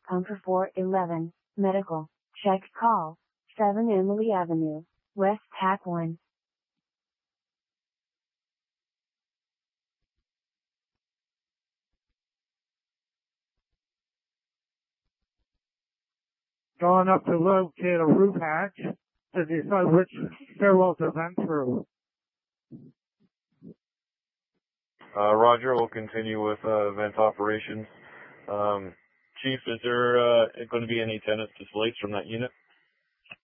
Pumper 411, medical, check call, 7 Emily Avenue, West Tack 1. Going up to locate a roof hatch to decide which stairwell to vent through. Roger, we'll continue with vent operations. Chief, is there going to be any tenant displaced from that unit?